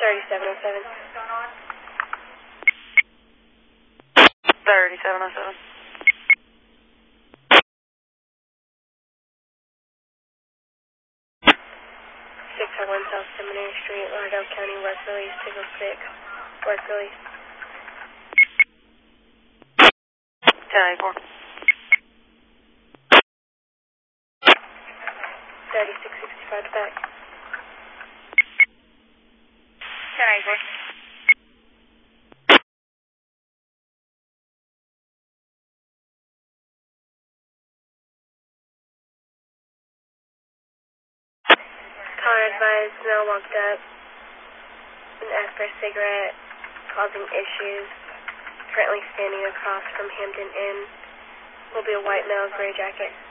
3707. 3707. 601 South Seminary Street, Lauderdale County, work release, signal 6, work release. 1084. 3665 to back. 1084. Car advised, male walked up and asked for a cigarette, causing issues. Currently standing across from Hampton Inn. Will be a white male, gray jacket.